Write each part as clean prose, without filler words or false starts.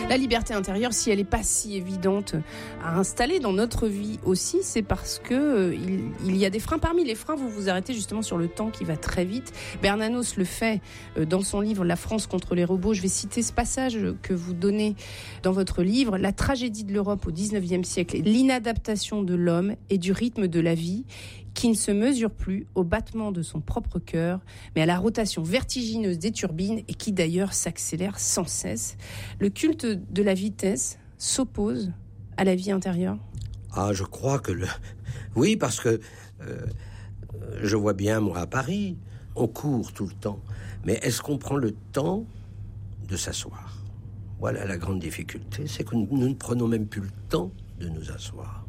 La liberté intérieure, si elle n'est pas si évidente à installer dans notre vie aussi, c'est parce que il y a des freins. Parmi les freins, vous vous arrêtez justement sur le temps qui va très vite. Bernanos le fait dans son livre « La France contre les robots ». Je vais citer ce passage que vous donnez dans votre livre. « La tragédie de l'Europe au XIXe siècle est l'inadaptation de l'homme et du rythme de la vie qui ne se mesure plus au battement de son propre cœur, mais à la rotation vertigineuse des turbines et qui d'ailleurs s'accélère sans cesse. Le culte de la vitesse s'oppose à la vie intérieure ?» Ah, je crois que oui, parce que je vois bien, moi, à Paris, on court tout le temps. Mais est-ce qu'on prend le temps de s'asseoir ? Voilà la grande difficulté, c'est que nous ne prenons même plus le temps de nous asseoir.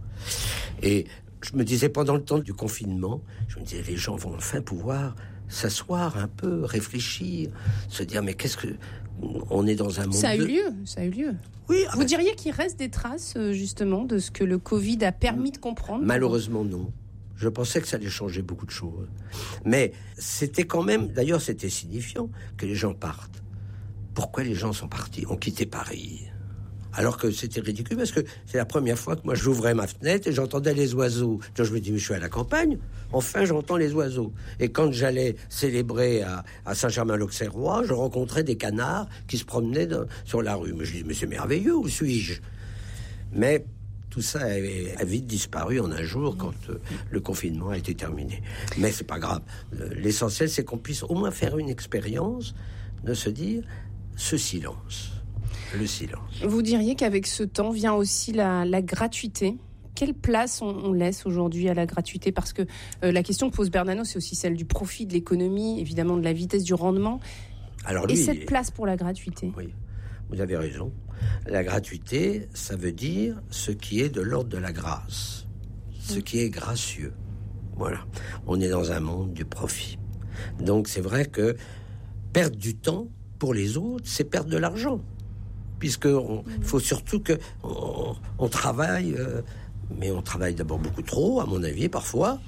Et je me disais, pendant le temps du confinement, je me disais, les gens vont enfin pouvoir s'asseoir un peu, réfléchir, se dire, mais qu'est-ce que... On est dans un monde... Ça a eu lieu. Oui. Vous diriez qu'il reste des traces, justement, de ce que le Covid a permis de comprendre ? Malheureusement, non. Je pensais que ça allait changer beaucoup de choses. Mais c'était quand même... D'ailleurs, c'était signifiant que les gens partent. Pourquoi les gens sont partis, ont quitté Paris ? Alors que c'était ridicule, parce que c'est la première fois que moi j'ouvrais ma fenêtre et j'entendais les oiseaux. Donc je me dis, mais je suis à la campagne, enfin j'entends les oiseaux. Et quand j'allais célébrer à Saint-Germain-l'Auxerrois, je rencontrais des canards qui se promenaient sur la rue. Mais je dis, mais c'est merveilleux, où suis-je ? Mais tout ça a vite disparu en un jour quand le confinement a été terminé. Mais c'est pas grave. L'essentiel, c'est qu'on puisse au moins faire une expérience de se dire, ce silence. Le silence. Vous diriez qu'avec ce temps vient aussi la gratuité. Quelle place on laisse aujourd'hui à la gratuité ? Parce que la question que pose Bernanos, c'est aussi celle du profit, de l'économie, évidemment de la vitesse du rendement. Alors lui, et cette place pour la gratuité ? Oui, vous avez raison. La gratuité, ça veut dire ce qui est de l'ordre de la grâce, ce qui est gracieux. Voilà. On est dans un monde du profit. Donc c'est vrai que perdre du temps pour les autres, c'est perdre de l'argent. Puisqu'il faut surtout qu'on travaille, mais on travaille d'abord beaucoup trop, à mon avis, parfois.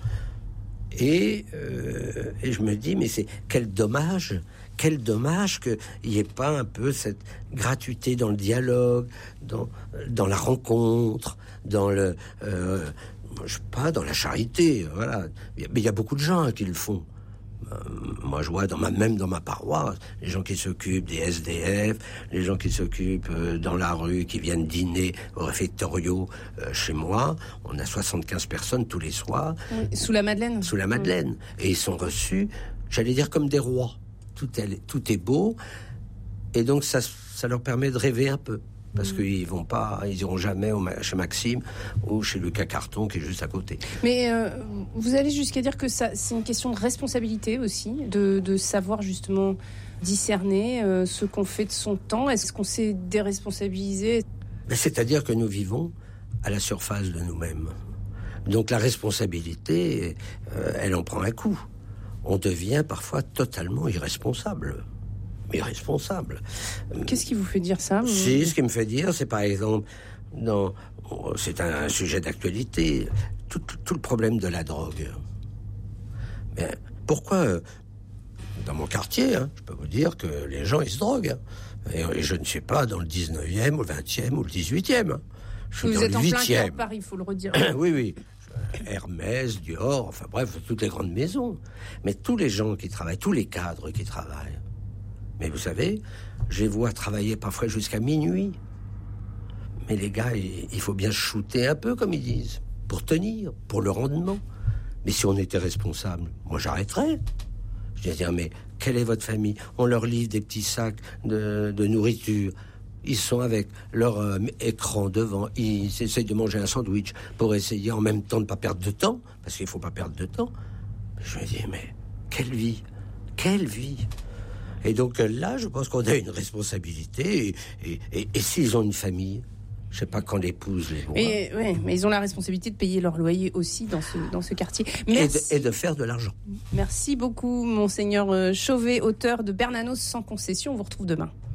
Et je me dis, mais c'est quel dommage qu'il n'y ait pas un peu cette gratuité dans le dialogue, dans la rencontre, dans le, je sais pas, dans la charité. Voilà. Mais il y a beaucoup de gens qui le font. Moi, je vois même dans ma paroisse, les gens qui s'occupent des SDF, les gens qui s'occupent dans la rue, qui viennent dîner au réfectorio chez moi. On a 75 personnes tous les soirs. Oui, sous la Madeleine. Sous la Madeleine. Et ils sont reçus, j'allais dire, comme des rois. Tout est beau. Et donc, ça leur permet de rêver un peu. Parce qu'ils iront jamais chez Maxime ou chez Lucas Carton qui est juste à côté. Mais vous allez jusqu'à dire que c'est une question de responsabilité aussi, de savoir justement discerner ce qu'on fait de son temps. Est-ce qu'on s'est déresponsabilisé ? C'est-à-dire que nous vivons à la surface de nous-mêmes. Donc la responsabilité, elle en prend un coup. On devient parfois totalement irresponsable. Qu'est-ce qui vous fait dire ça ? Si, ce qui me fait dire, c'est par exemple, c'est un sujet d'actualité, tout le problème de la drogue. Mais pourquoi, dans mon quartier, je peux vous dire que les gens, ils se droguent. Et je ne suis pas dans le 19e, ou le 20e, ou le 18e. Je suis dans le 8e. Vous êtes en plein cœur de Paris, il faut le redire. Oui. Hermès, Dior, enfin bref, toutes les grandes maisons. Mais tous les gens qui travaillent, tous les cadres qui travaillent, mais vous savez, je les vois travailler parfois jusqu'à minuit. Mais les gars, il faut bien shooter un peu, comme ils disent, pour tenir, pour le rendement. Mais si on était responsable, moi j'arrêterais. Je dirais, mais quelle est votre famille ? On leur livre des petits sacs de nourriture. Ils sont avec leur écran devant. Ils essayent de manger un sandwich pour essayer en même temps de ne pas perdre de temps. Parce qu'il ne faut pas perdre de temps. Je me dis, mais quelle vie ? Et donc là, je pense qu'on a une responsabilité. Et s'ils ont une famille, je ne sais pas quand l'épouse les voit. Mais ils ont la responsabilité de payer leur loyer aussi dans ce quartier. Et de faire de l'argent. Merci beaucoup, Monseigneur Chauvet, auteur de Bernanos sans concession. On vous retrouve demain.